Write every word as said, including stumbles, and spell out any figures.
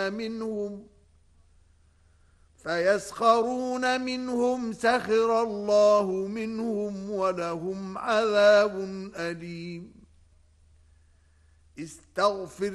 منهم فيسخرون منهم سخر الله منهم ولهم عذاب أليم استغفر